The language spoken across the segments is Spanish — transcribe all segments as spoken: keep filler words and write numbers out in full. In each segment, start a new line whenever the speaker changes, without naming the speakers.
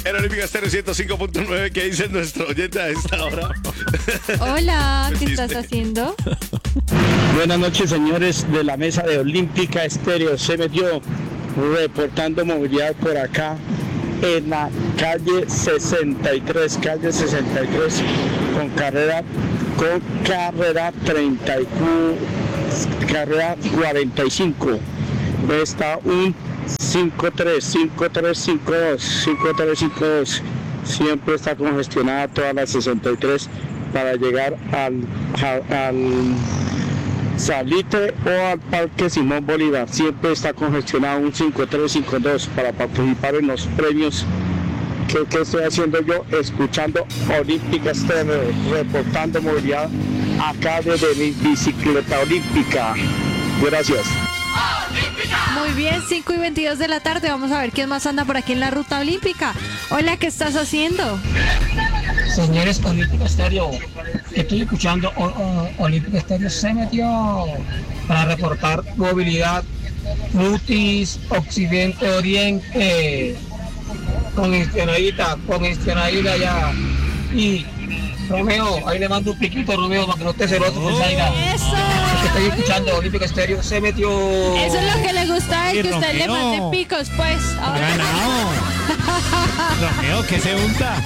En Olímpica Estéreo ciento cinco punto nueve, ¿qué dice nuestro oyente a esta hora?
Hola, ¿qué
Chiste.
estás haciendo?
Buenas noches, señores de la mesa de Olímpica Estéreo. Se metió reportando movilidad por acá en la calle sesenta y tres, calle sesenta y tres, con carrera, con carrera treinta y cuatro, carrera cuarenta y cinco. Está un cinco tres, cinco tres cinco dos, cinco tres cinco dos. Siempre está congestionada toda la sesenta y tres para llegar al, al, al Salitre o al Parque Simón Bolívar. Siempre está congestionado un cinco tres cinco dos para participar en los premios. ¿Qué, qué estoy haciendo yo? Escuchando Olímpica Estéreo, reportando movilidad acá desde mi bicicleta olímpica. Gracias.
Muy bien, cinco y veintidós de la tarde. Vamos a ver quién más anda por aquí en la ruta olímpica. Hola, ¿qué estás haciendo?
Señores, Olímpica Estéreo, estoy escuchando o, o, Olímpica Estéreo se metió para reportar movilidad Mutis, Occidente, Oriente, congestionadita, congestionadita ya. Y Romeo, ahí le mando un piquito a Romeo para que no esté celoso con Zaira.
¡Eso!
Que estoy escuchando Olímpica Estéreo se metió.
Eso es lo que le gusta, es
Y
que usted le
Romeo.
mande picos, pues. Ahora-
Ganado. Romeo, ¿qué se unta?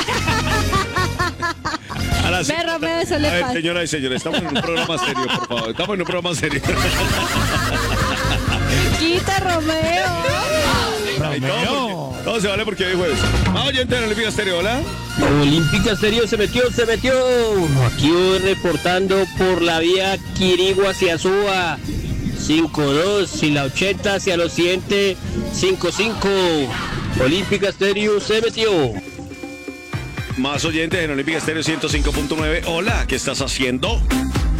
Ahora sí.
Ve, Romeo, eso le
A ver,
pasa.
señoras y señores, estamos en un programa serio, por favor. Estamos en un programa serio.
Quita, Romeo.
Ay, todo,
Romeo.
porque- todo se vale porque hoy jueves. Más oyente en Olímpica Estéreo, hola.
Olímpica Estéreo se metió, se metió. Aquí voy reportando por la vía Quirigua hacia Suba. cinco dos y la ochenta hacia el occidente. cinco cinco. Olímpica Estéreo se metió.
Más oyentes en Olímpica Estéreo ciento cinco punto nueve. Hola, ¿qué estás haciendo?